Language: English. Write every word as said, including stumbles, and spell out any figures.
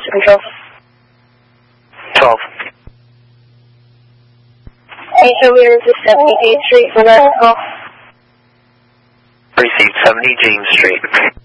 to control. twelve. Hey, Heavier, this is seventy James Street, for that call. Received seventy James Street.